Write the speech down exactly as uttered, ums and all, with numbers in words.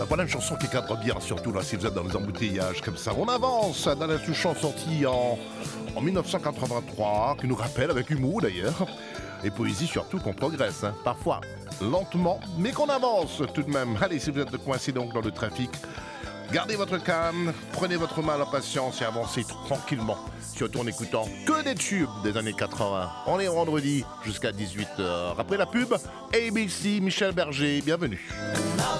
Voilà une chanson qui cadre bien, surtout là si vous êtes dans les embouteillages comme ça. On avance dans la chanson sortie en, en mille neuf cent quatre-vingt-trois, qui nous rappelle avec humour d'ailleurs, et poésie surtout qu'on progresse, hein. Parfois lentement, mais qu'on avance tout de même. Allez, si vous êtes coincé donc dans le trafic, gardez votre calme, prenez votre mal en patience et avancez tranquillement, surtout en écoutant que des tubes des années quatre-vingts. On est vendredi jusqu'à dix-huit heures. Après la pub, A B C, Michel Berger, bienvenue.